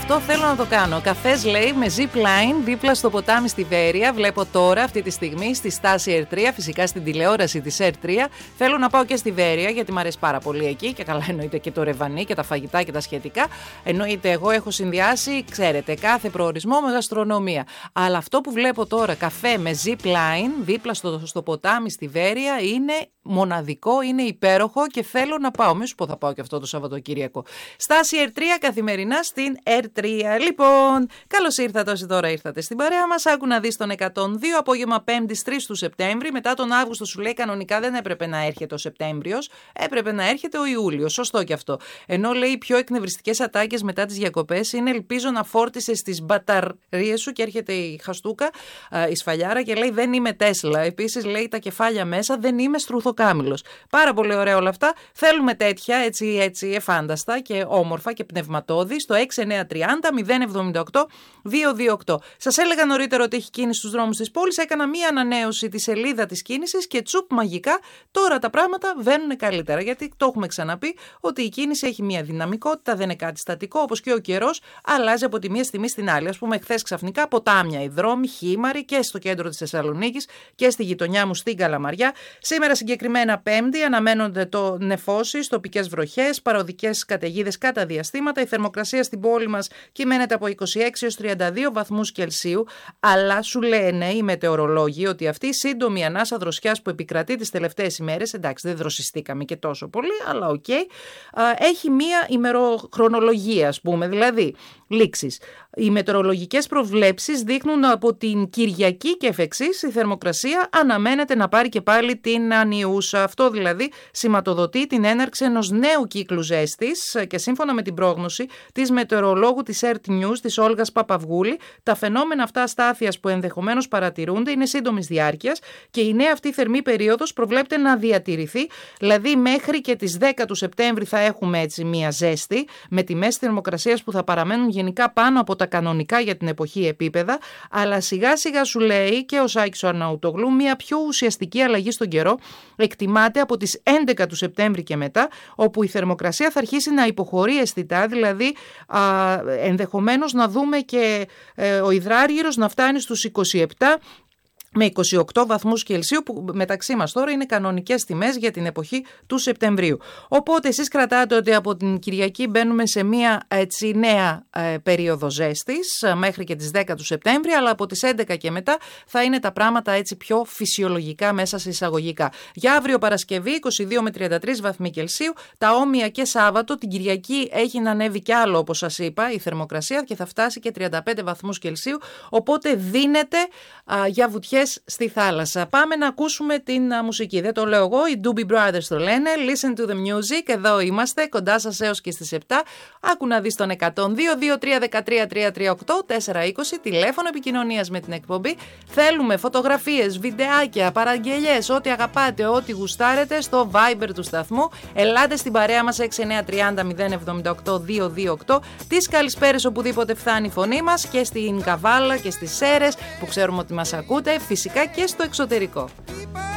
αυτό θέλω να το κάνω. Καφές, λέει, με zip-line δίπλα στο ποτάμι στη Βέρεια. Βλέπω τώρα αυτή τη στιγμή στη στάση R3, φυσικά στην τηλεόραση της R3. Θέλω να πάω και στη Βέρεια γιατί μου αρέσει πάρα πολύ εκεί και καλά εννοείται και το ρεβανί και τα φαγητά και τα σχετικά. Εννοείται εγώ έχω συνδυάσει, ξέρετε, κάθε προορισμό με γαστρονομία. Αλλά αυτό που βλέπω τώρα, καφέ με zip-line δίπλα στο ποτάμι στη Βέρεια, είναι μοναδικό, είναι υπέροχο και θέλω να πάω. Μην σου πω θα πάω και αυτό το Σαββατοκύριακο. Στάση R3 καθημερινά στην R3. Λοιπόν, καλώς ήρθατε όσοι τώρα ήρθατε στην παρέα μας. Άκου να δεις τον 102, απόγευμα 5ης 3 του Σεπτέμβρη. Μετά τον Αύγουστο σου λέει κανονικά δεν έπρεπε να έρχεται ο Σεπτέμβριος, έπρεπε να έρχεται ο Ιούλιος. Σωστό και αυτό. Ενώ λέει οι πιο εκνευριστικές ατάκες μετά τις διακοπές είναι ελπίζω να φόρτισες τις μπαταρίες σου και έρχεται η χαστούκα, η σφαλιάρα και λέει δεν είμαι Τέσλα. Επίσης λέει τα κεφάλια μέσα δεν είμαι στρουθοκάμιλος. Πάρα πολύ ωραία όλα αυτά. Θέλουμε τέτοια έτσι εφάνταστα και όμορφα και πνευματώδη στο 6930-078-228. Σας έλεγα νωρίτερα ότι έχει κίνηση στους δρόμους της πόλης. Έκανα μία ανανέωση τη σελίδα της κίνησης και τσουπ μαγικά τώρα τα πράγματα βαίνουν καλύτερα. Γιατί το έχουμε ξαναπεί ότι η κίνηση έχει μία δυναμικότητα, δεν είναι κάτι στατικό, όπως και ο καιρός αλλάζει από τη μία στιγμή στην άλλη. Ας πούμε, χθες ξαφνικά ποτάμια, οι δρόμοι, χήμαροι και στο κέντρο της Θεσσαλονίκης και στη γειτονιά μου στην Καλαμαριά. Σήμερα συγκεκριμένα Πέμπτη αναμένονται το νεφώσεις, τοπικές βροχές, παροδικές καταιγίδες κατά διαστήματα. Η θερμοκρασία στην πόλη μας κυμαίνεται από 26 έως 32 βαθμούς Κελσίου. Αλλά σου λένε οι μετεωρολόγοι ότι αυτή η σύντομη ανάσα δροσιάς που επικρατεί τις τελευταίες ημέρες, εντάξει, δεν δροσιστήκαμε και τόσο πολύ, αλλά οκ, έχει μία ημεροχρονολογία, ας πούμε, δηλαδή λήξεις. Οι μετεωρολογικές προβλέψεις δείχνουν από την Κυριακή και εφ' εξής η θερμοκρασία αναμένεται να πάρει και πάλι την ανιούσα. Αυτό δηλαδή σηματοδοτεί την έναρξη ενός νέου κύκλου ζέστης και σύμφωνα με την πρόγνωση της μετεωρολόγου της Earth News της Όλγας Παπαυγούλη, τα φαινόμενα αυτά αστάθειας που ενδεχομένως παρατηρούνται είναι σύντομης διάρκειας και η νέα αυτή θερμή περίοδος προβλέπεται να διατηρηθεί, δηλαδή μέχρι και τις 10 του Σεπτέμβρη θα έχουμε έτσι μία ζέστη με τιμές θερμοκρασίας που θα παραμένουν γενικά πάνω από τα κανονικά για την εποχή επίπεδα, αλλά σιγά σιγά σου λέει και ο Σάκης ο Αρναουτογλού μια πιο ουσιαστική αλλαγή στον καιρό εκτιμάται από τις 11 του Σεπτέμβρη και μετά, όπου η θερμοκρασία θα αρχίσει να υποχωρεί αισθητά, δηλαδή ενδεχομένως να δούμε και ο υδράργυρος να φτάνει στους 27 με 28 βαθμούς Κελσίου που μεταξύ μας τώρα είναι κανονικές τιμές για την εποχή του Σεπτεμβρίου. Οπότε εσείς κρατάτε ότι από την Κυριακή μπαίνουμε σε μια έτσι νέα περίοδο ζέστης μέχρι και τις 10 του Σεπτέμβρη, αλλά από τις 11 και μετά θα είναι τα πράγματα έτσι πιο φυσιολογικά μέσα σε εισαγωγικά. Για αύριο Παρασκευή 22 με 33 βαθμοί Κελσίου, τα όμοια και Σάββατο, την Κυριακή έχει να ανέβει κι άλλο όπως σας είπα η θερμοκρασία και θα φτάσει και 35 βαθμούς Κελσίου, οπότε δίνεται για βουτιές στη θάλασσα. Πάμε να ακούσουμε την μουσική. Δεν το λέω εγώ, οι Doobie Brothers το λένε. Listen to the music. Εδώ είμαστε, κοντά σας έως και στις 7. Άκου να δεις τον 102-2313-338-420, τηλέφωνο επικοινωνίας με την εκπομπή. Θέλουμε φωτογραφίες, βιντεάκια, παραγγελιές, ό,τι αγαπάτε, ό,τι γουστάρετε στο Viber του σταθμού. Ελάτε στην παρέα μας 6930-078-228. Τις καλησπέρες οπουδήποτε φτάνει η φωνή μας και στην Καβάλα και στις Σέρρες που ξέρουμε ότι μας ακούτε. Φυσικά και στο εξωτερικό.